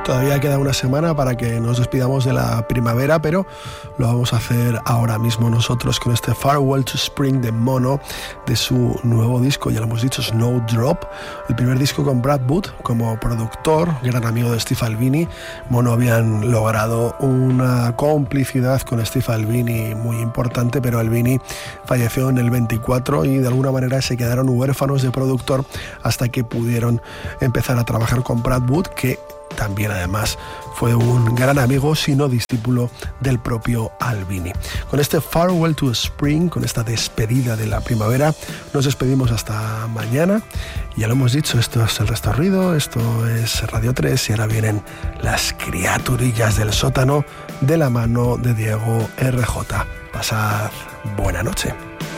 Todavía queda una semana para que nos despidamos de la primavera, pero lo vamos a hacer ahora mismo nosotros con este Farewell to Spring de Mono, de su nuevo disco, ya lo hemos dicho, Snowdrop, el primer disco con Brad Wood como productor, gran amigo de Steve Albini. Mono habían logrado una complicidad con Steve Albini muy importante, pero Albini falleció en el 24 y de alguna manera se quedaron huérfanos de productor hasta que pudieron empezar a trabajar con Brad Wood, que también además fue un gran amigo, si no discípulo del propio Albini. Con este Farewell to Spring, con esta despedida de la primavera, nos despedimos hasta mañana. Ya lo hemos dicho, esto es El Restorrido, esto es Radio 3 y ahora vienen las criaturillas del sótano de la mano de Diego RJ. Pasad buena noche.